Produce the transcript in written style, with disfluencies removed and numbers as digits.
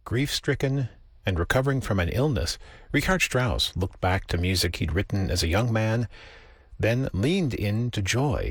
Grief-stricken and recovering from an illness, Richard Strauss looked back to music he'd written as a young man, then leaned into joy